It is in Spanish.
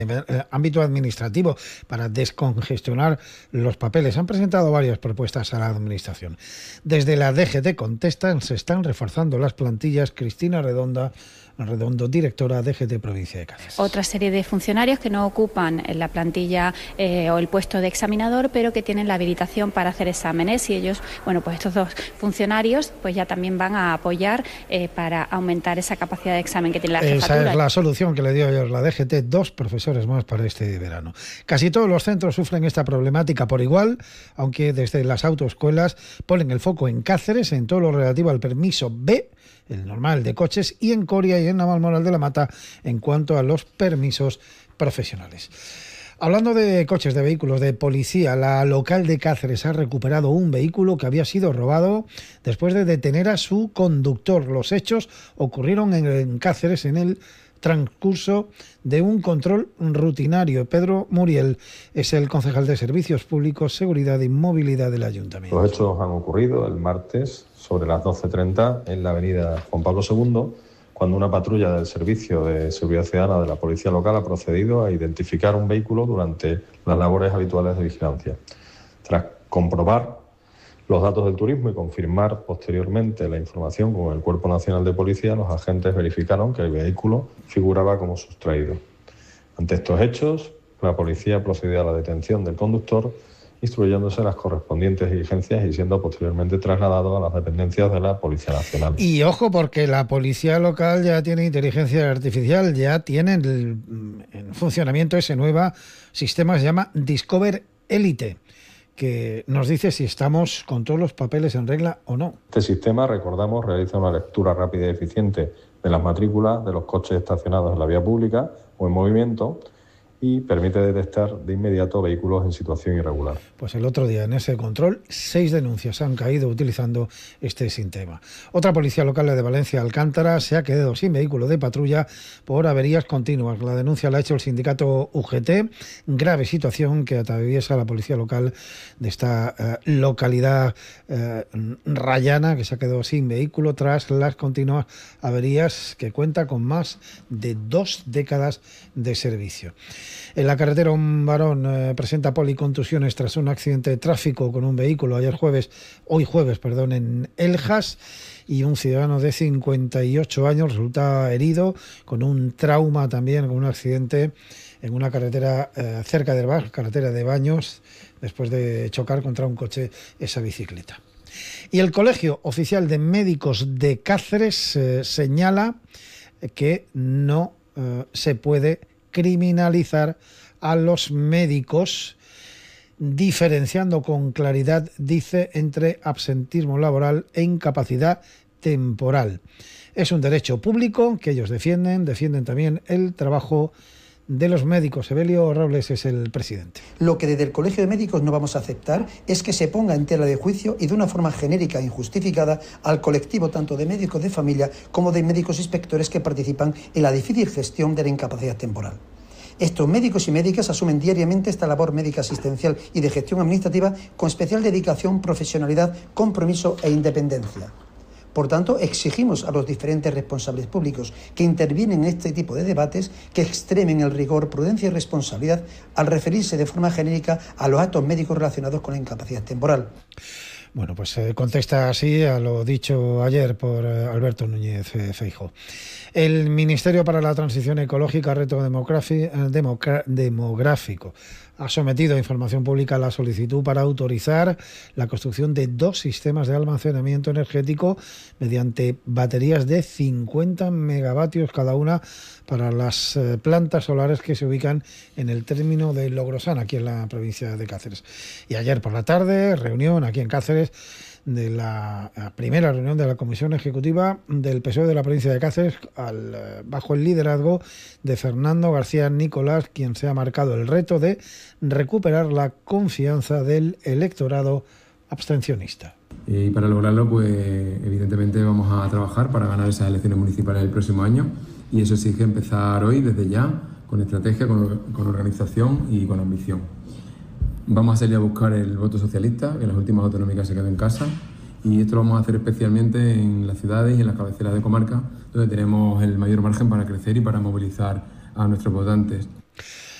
ámbito administrativo para descongestionar los papeles. Han presentado varias propuestas a la Administración. Desde la DGT contestan, se están reforzando las plantillas. Cristina Redondo, directora DGT Provincia de Cáceres. Otra serie de funcionarios que no ocupan la plantilla o el puesto de examinador, pero que tienen la habilitación para hacer exámenes, y ellos, pues estos dos funcionarios pues ya también van a apoyar para aumentar esa capacidad de examen que tiene la jefatura. Esa es la solución que le dio ayer la DGT, 2 profesores más para este verano. Casi todos los centros sufren esta problemática por igual, aunque desde las autoescuelas ponen el foco en Cáceres, en todo lo relativo al permiso B, el normal de coches, y en Coria y en Navalmoral de la Mata en cuanto a los permisos profesionales. Hablando de coches, de vehículos, de policía, la local de Cáceres ha recuperado un vehículo que había sido robado después de detener a su conductor. Los hechos ocurrieron en Cáceres en el transcurso de un control rutinario. Pedro Muriel es el concejal de Servicios Públicos, Seguridad y Movilidad del Ayuntamiento. Los hechos han ocurrido el martes sobre las 12:30 en la avenida Juan Pablo II, cuando una patrulla del Servicio de Seguridad Ciudadana de la Policía Local ha procedido a identificar un vehículo durante las labores habituales de vigilancia. Tras comprobar los datos del turismo y confirmar posteriormente la información con el Cuerpo Nacional de Policía, los agentes verificaron que el vehículo figuraba como sustraído. Ante estos hechos, la policía procedió a la detención del conductor, instruyéndose las correspondientes diligencias y siendo posteriormente trasladado a las dependencias de la Policía Nacional. Y ojo, porque la policía local ya tiene inteligencia artificial, ya tiene en funcionamiento ese nuevo sistema, se llama Discover Elite, que nos dice si estamos con todos los papeles en regla o no. Este sistema, recordamos, realiza una lectura rápida y eficiente de las matrículas de los coches estacionados en la vía pública o en movimiento y permite detectar de inmediato vehículos en situación irregular. Pues el otro día en ese control 6 denuncias han caído utilizando este sistema. Otra policía local de Valencia, Alcántara, se ha quedado sin vehículo de patrulla por averías continuas. La denuncia la ha hecho el sindicato UGT. Grave situación que atraviesa la policía local de esta localidad rayana, que se ha quedado sin vehículo tras las continuas averías, que cuenta con más de 2 décadas de servicio. En la carretera, un varón presenta policontusiones tras un accidente de tráfico con un vehículo hoy jueves, en Eljas, y un ciudadano de 58 años resulta herido con un trauma también, con un accidente en una carretera cerca del bar, carretera de Baños, después de chocar contra un coche esa bicicleta. Y el Colegio Oficial de Médicos de Cáceres señala que no se puede criminalizar a los médicos, diferenciando con claridad, dice, entre absentismo laboral e incapacidad temporal. Es un derecho público que ellos defienden también el trabajo de los médicos. Evelio Robles es el presidente. Lo que desde el Colegio de Médicos no vamos a aceptar es que se ponga en tela de juicio y de una forma genérica e injustificada al colectivo tanto de médicos de familia como de médicos inspectores que participan en la difícil gestión de la incapacidad temporal. Estos médicos y médicas asumen diariamente esta labor médica asistencial y de gestión administrativa con especial dedicación, profesionalidad, compromiso e independencia. Por tanto, exigimos a los diferentes responsables públicos que intervienen en este tipo de debates que extremen el rigor, prudencia y responsabilidad al referirse de forma genérica a los actos médicos relacionados con la incapacidad temporal. Bueno, pues contesta así a lo dicho ayer por Alberto Núñez Feijóo. El Ministerio para la Transición Ecológica, Reto Demográfico, ha sometido a información pública la solicitud para autorizar la construcción de 2 sistemas de almacenamiento energético mediante baterías de 50 megavatios cada una para las plantas solares que se ubican en el término de Logrosán, aquí en la provincia de Cáceres. Y ayer por la tarde, reunión aquí en Cáceres de la primera reunión de la Comisión Ejecutiva del PSOE de la provincia de Cáceres, bajo el liderazgo de Fernando García Nicolás, quien se ha marcado el reto de recuperar la confianza del electorado abstencionista. Y para lograrlo, pues evidentemente vamos a trabajar para ganar esas elecciones municipales el próximo año, y eso exige empezar hoy, desde ya, con estrategia, con organización y con ambición. Vamos a salir a buscar el voto socialista, que en las últimas autonómicas se quedó en casa, y esto lo vamos a hacer especialmente en las ciudades y en las cabeceras de comarca, donde tenemos el mayor margen para crecer y para movilizar a nuestros votantes.